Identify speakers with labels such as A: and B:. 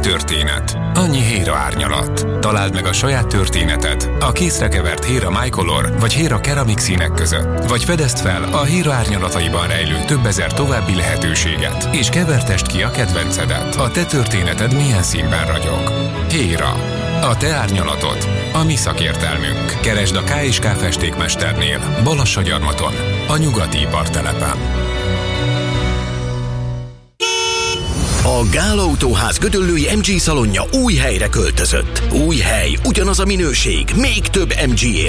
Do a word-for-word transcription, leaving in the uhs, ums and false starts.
A: történet, annyi Héra árnyalat. Találd meg a saját történetet a készre kevert Héra MyColor vagy Héra Keramik színek között. Vagy fedezd fel a Héra árnyalataiban rejlő több ezer további lehetőséget, és kevertesd ki a kedvencedet. A te történeted milyen színben ragyog. Héra. A te árnyalatod. A mi szakértelmünk. Keresd a ká és ká festékmesternél, Balassagyarmaton, a nyugati ipartelepen.
B: A Gál Autóház gödöllői em gé szalonja új helyre költözött. Új hely, ugyanaz a minőség, még több em gé